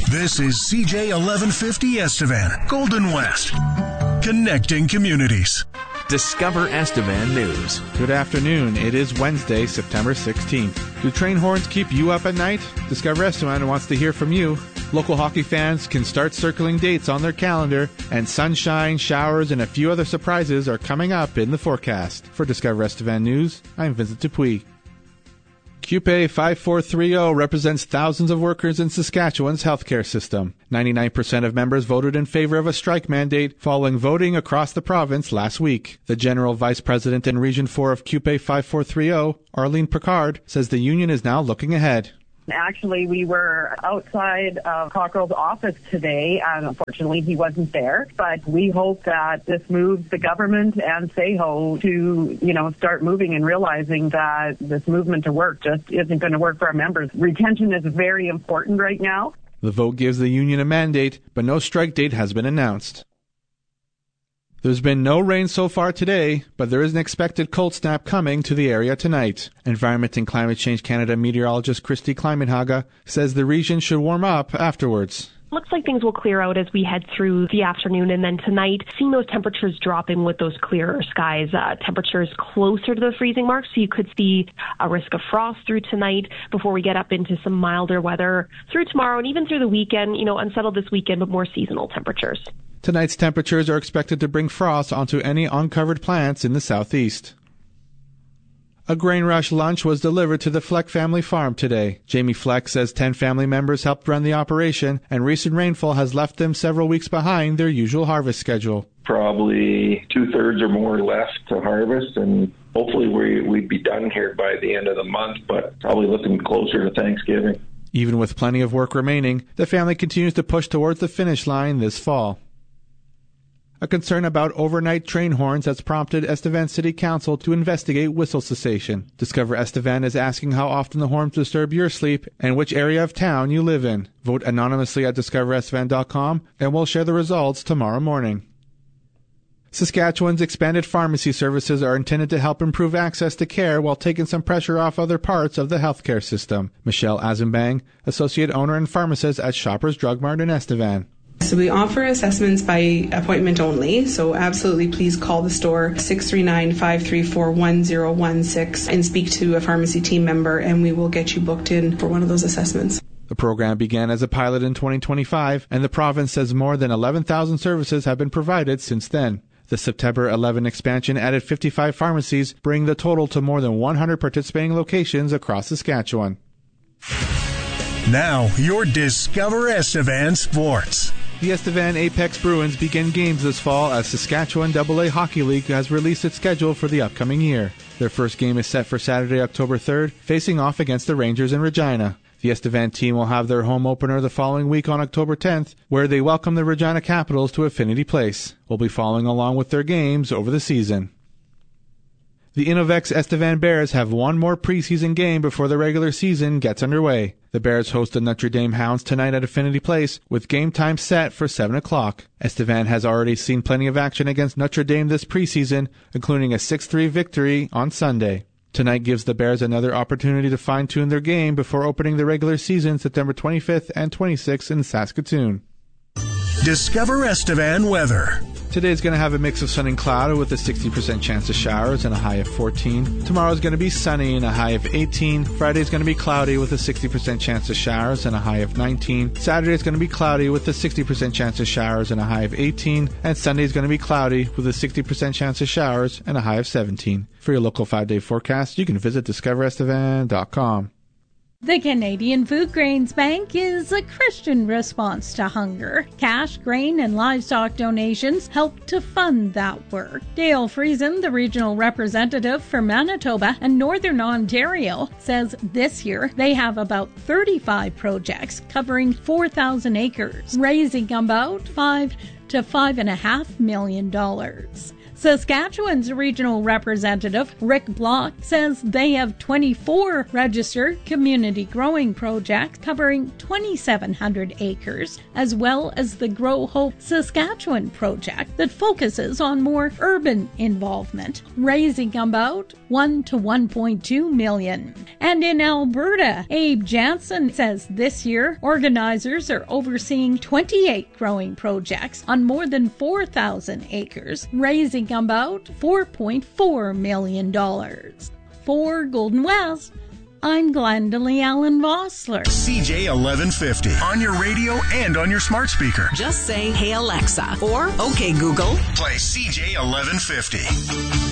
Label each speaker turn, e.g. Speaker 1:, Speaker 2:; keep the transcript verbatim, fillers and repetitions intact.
Speaker 1: This is C J eleven fifty Estevan, Golden West, connecting communities.
Speaker 2: Discover Estevan News.
Speaker 3: Good afternoon. It is Wednesday, September sixteenth. Do train horns keep you up at night? Discover Estevan wants to hear from you. Local hockey fans can start circling dates on their calendar, and sunshine, showers, and a few other surprises are coming up in the forecast. For Discover Estevan News, I'm Vincent Dupuis. Q P A five four three zero represents thousands of workers in Saskatchewan's healthcare system. ninety-nine percent of members voted in favor of a strike mandate following voting across the province last week. The General Vice President in Region four of Q P A five four three zero, Arlene Picard, says the union is now looking ahead.
Speaker 4: Actually, we were outside of Cockrell's office today, and unfortunately he wasn't there. But we hope that this moves the government and S A H O to, you know, start moving and realizing that this movement to work just isn't going to work for our members. Retention is very important right now.
Speaker 3: The vote gives the union a mandate, but no strike date has been announced. There's been no rain so far today, but there is an expected cold snap coming to the area tonight. Environment and Climate Change Canada meteorologist Christy Klimenhaga says the region should warm up afterwards.
Speaker 5: Looks like things will clear out as we head through the afternoon, and then tonight, seeing those temperatures dropping with those clearer skies, uh, temperatures closer to the freezing mark, so you could see a risk of frost through tonight before we get up into some milder weather through tomorrow and even through the weekend, you know, unsettled this weekend, but more seasonal temperatures.
Speaker 3: Tonight's temperatures are expected to bring frost onto any uncovered plants in the southeast. A Grain Rush lunch was delivered to the Fleck family farm today. Jamie Fleck says ten family members helped run the operation, and recent rainfall has left them several weeks behind their usual harvest schedule.
Speaker 6: Probably two-thirds or more left to harvest, and hopefully we, we'd be done here by the end of the month, but probably looking closer to Thanksgiving.
Speaker 3: Even with plenty of work remaining, the family continues to push towards the finish line this fall. A concern about overnight train horns has prompted Estevan City Council to investigate whistle cessation. Discover Estevan is asking how often the horns disturb your sleep and which area of town you live in. Vote anonymously at discover estevan dot com, and we'll share the results tomorrow morning. Saskatchewan's expanded pharmacy services are intended to help improve access to care while taking some pressure off other parts of the healthcare system. Michelle Azenbang, associate owner and pharmacist at Shoppers Drug Mart in Estevan.
Speaker 7: So we offer assessments by appointment only, so absolutely please call the store six three nine, five three four, one zero one six and speak to a pharmacy team member, and we will get you booked in for one of those assessments.
Speaker 3: The program began as a pilot in twenty twenty-five, and the province says more than eleven thousand services have been provided since then. The September eleventh expansion added fifty-five pharmacies, bringing the total to more than one hundred participating locations across Saskatchewan.
Speaker 1: Now, your Discover Estevan Sports.
Speaker 3: The Estevan Apex Bruins begin games this fall as Saskatchewan double A Hockey League has released its schedule for the upcoming year. Their first game is set for Saturday, October third, facing off against the Rangers in Regina. The Estevan team will have their home opener the following week on October tenth, where they welcome the Regina Capitals to Affinity Place. We'll be following along with their games over the season. The Innovex Estevan Bears have one more preseason game before the regular season gets underway. The Bears host the Notre Dame Hounds tonight at Affinity Place, with game time set for seven o'clock. Estevan has already seen plenty of action against Notre Dame this preseason, including a six three victory on Sunday. Tonight gives the Bears another opportunity to fine-tune their game before opening the regular season September twenty-fifth and twenty-sixth in Saskatoon.
Speaker 1: Discover Estevan weather.
Speaker 3: Today is going to have a mix of sun and cloud with a sixty percent chance of showers and a high of fourteen. Tomorrow is going to be sunny and a high of eighteen. Friday is going to be cloudy with a sixty percent chance of showers and a high of nineteen. Saturday is going to be cloudy with a sixty percent chance of showers and a high of eighteen. And Sunday is going to be cloudy with a sixty percent chance of showers and a high of seventeen. For your local five-day forecast, you can visit discover estevan dot com.
Speaker 8: The Canadian Food Grains Bank is a Christian response to hunger. Cash, grain, and livestock donations help to fund that work. Dale Friesen, the regional representative for Manitoba and Northern Ontario, says this year they have about thirty-five projects covering four thousand acres, raising about five to five and a half million dollars. Saskatchewan's regional representative, Rick Block, says they have twenty-four registered community growing projects covering twenty-seven hundred acres, as well as the Grow Hope Saskatchewan project that focuses on more urban involvement, raising about one to one point two million. And in Alberta, Abe Jansen says this year organizers are overseeing twenty-eight growing projects on more than four thousand acres, raising about four point four million dollars. For Golden West, I'm Glendalee Allen Vossler.
Speaker 1: C J eleven fifty on your radio and on your smart speaker.
Speaker 9: Just say, "Hey Alexa," or "Okay Google."
Speaker 1: Play C J eleven fifty.